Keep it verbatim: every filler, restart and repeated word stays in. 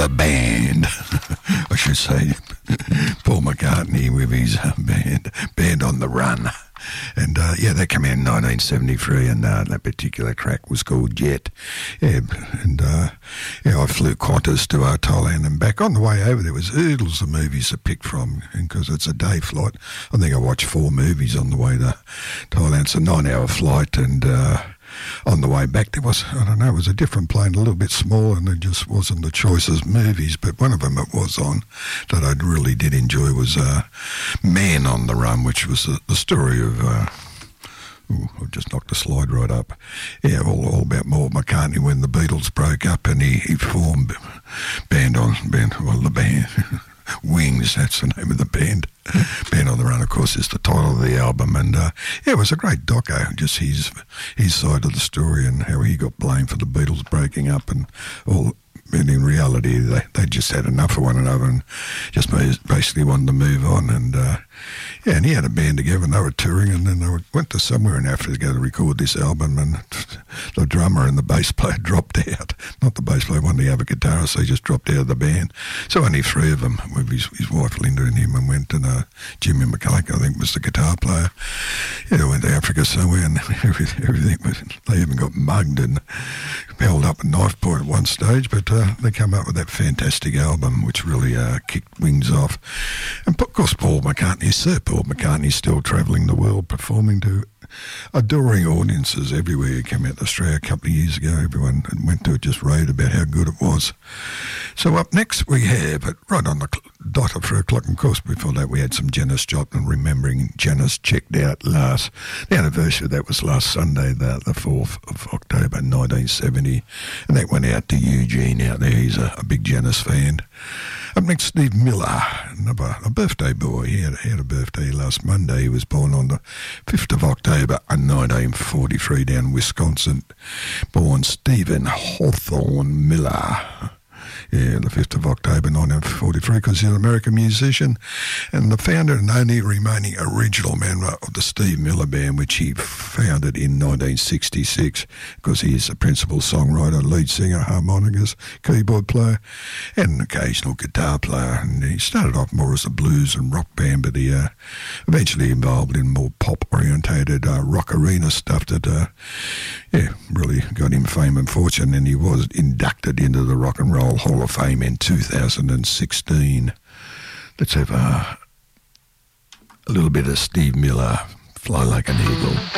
the band. I should say Paul McCartney with his band, Band on the Run. And, uh, yeah, they came out in nineteen seventy-three, and uh, that particular track was called Jet. Yeah, and, uh, yeah, I flew Qantas to uh, Thailand and back. On the way over, there was oodles of movies to pick from, because it's a day flight. I think I watched four movies on the way to Thailand. It's a nine-hour flight, and uh, on the way back, there was, I don't know, it was a different plane, a little bit smaller, and there just wasn't the choice of movies, but one of them it was on that I really did enjoy was uh, Man on the Run, which was the, the story of, uh, ooh, I've just knocked the slide right up, yeah, all, all about Paul McCartney when the Beatles broke up, and he, he formed Band on, band, well, the band, Wings, that's the name of the band. Band on the Run, of course, is the title of the album, and uh, yeah, it was a great doco, just his his side of the story and how he got blamed for the Beatles breaking up and all. And in reality, they, they just had enough of one another and just basically wanted to move on. And uh, yeah, and he had a band together, and they were touring, and then they went to somewhere in Africa to record this album, and the drummer and the bass player dropped out. Not the bass player, one of the other guitarists, they just dropped out of the band. So only three of them, with his, his wife Linda and him, and went, and uh, Jimmy McCulloch, I think, was the guitar player. Yeah, they went to Africa somewhere, and everything, everything was, they even got mugged and held up a knife point at one stage, but uh, they come up with that fantastic album, which really uh, kicked Wings off. And of course, Paul McCartney, Sir Paul McCartney, still travelling the world, performing to adoring audiences everywhere. He came out to Australia a couple of years ago. Everyone went to it, just raved about how good it was. So up next we have, it right on the dot of three o'clock, of course, before that we had some Janis Joplin, remembering Janis checked out last, the anniversary of that was last Sunday, the, the fourth of October nineteen seventy, and that went out to Eugene out there. He's a, a big Janis fan. Up next, Steve Miller, another a birthday boy. He had, he had a birthday last Monday. He was born on the fifth of October nineteen forty-three down in Wisconsin. Born Stephen Hawthorne Miller. Yeah, the fifth of October nineteen forty-three, because he's an American musician and the founder and only remaining original member of the Steve Miller Band, which he founded in nineteen sixty-six, because he is the principal songwriter, lead singer, harmonicas, keyboard player, and an occasional guitar player. And he started off more as a blues and rock band, but he uh, eventually involved in more pop-orientated uh, rock arena stuff that, uh, yeah, really got him fame and fortune, and he was inducted into the Rock and Roll Hall of Fame in two thousand sixteen. Let's have a, a little bit of Steve Miller, Fly Like an Eagle.